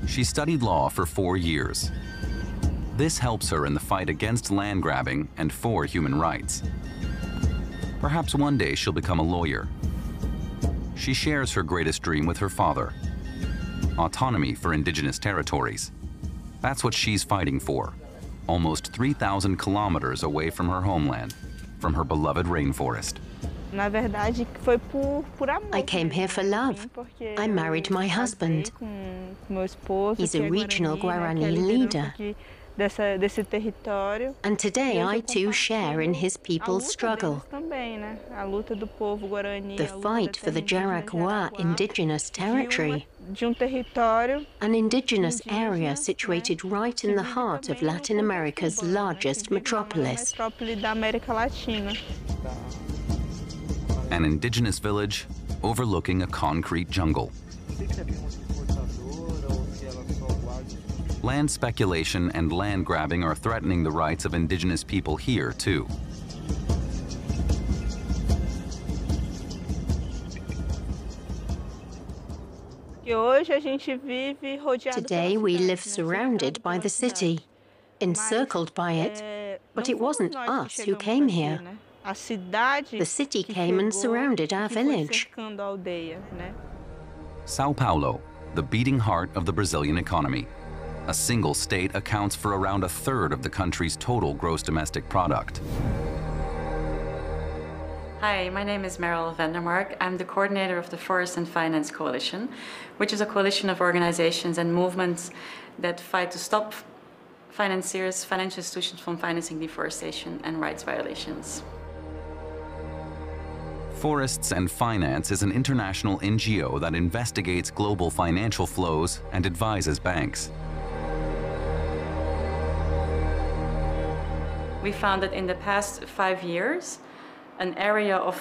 She studied law for 4 years. This helps her in the fight against land grabbing and for human rights. Perhaps one day she'll become a lawyer. She shares her greatest dream with her father: autonomy for indigenous territories. That's what she's fighting for, almost 3,000 kilometers away from her homeland, from her beloved rainforest. I came here for love. I married my husband. He's a regional Guarani leader. And today I too share in his people's struggle. The fight for the Jaraguá indigenous territory, an indigenous area situated right in the heart of Latin America's largest metropolis. An indigenous village overlooking a concrete jungle. Land speculation and land grabbing are threatening the rights of indigenous people here, too. Today we live surrounded by the city, encircled by it, but it wasn't us who came here. The city came and surrounded our village. Sao Paulo, the beating heart of the Brazilian economy. A single state accounts for around a third of the country's total gross domestic product. Hi, my name is Meryl Vandermark. I'm the coordinator of the Forest and Finance Coalition, which is a coalition of organizations and movements that fight to stop financiers, financial institutions from financing deforestation and rights violations. Forests and Finance is an international NGO that investigates global financial flows and advises banks. We found that in the past 5 years, an area of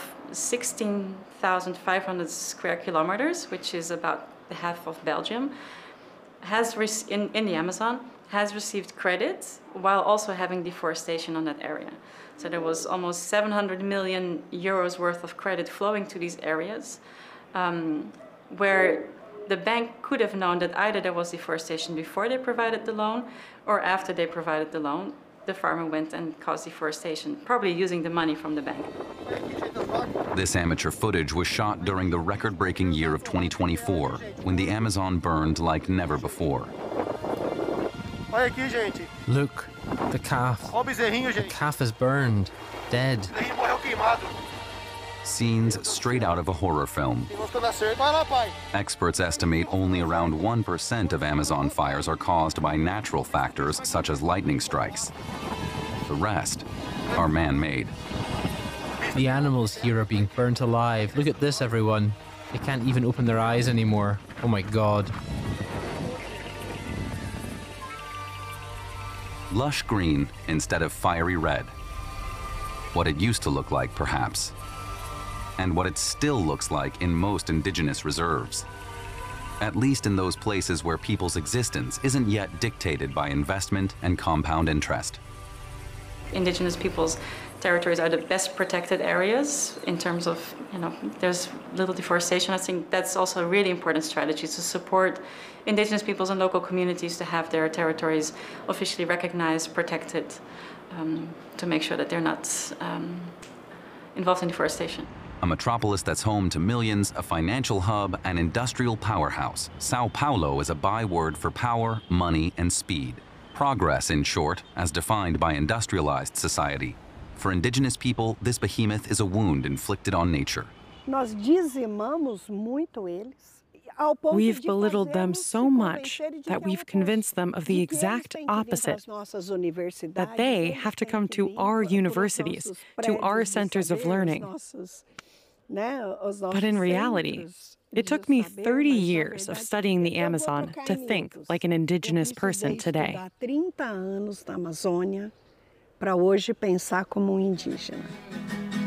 16,500 square kilometers, which is about the half of Belgium, has in the Amazon, has received credit while also having deforestation on that area. So there was almost 700 million euros worth of credit flowing to these areas, where the bank could have known that either there was deforestation before they provided the loan or after they provided the loan. The farmer went and caused deforestation, probably using the money from the bank. This amateur footage was shot during the record-breaking year of 2024, when the Amazon burned like never before. Look, the calf. The calf is burned, dead. Scenes straight out of a horror film. Experts estimate only around 1% of Amazon fires are caused by natural factors such as lightning strikes. The rest are man-made. The animals here are being burnt alive. Look at this, everyone. They can't even open their eyes anymore. Oh my God. Lush green instead of fiery red. What it used to look like, perhaps. And what it still looks like in most indigenous reserves. At least in those places where people's existence isn't yet dictated by investment and compound interest. Indigenous peoples' territories are the best protected areas in terms of, there's little deforestation. I think that's also a really important strategy to support indigenous peoples and local communities to have their territories officially recognized, protected, to make sure that they're not involved in deforestation. A metropolis that's home to millions, a financial hub, and industrial powerhouse, Sao Paulo is a byword for power, money, and speed. Progress, in short, as defined by industrialized society. For indigenous people, this behemoth is a wound inflicted on nature. We've belittled them so much that we've convinced them of the exact opposite, that they have to come to our universities, to our centers of learning. But in reality, it took me 30 years of studying the Amazon to think like an indigenous person today. Para hoje pensar como indígena.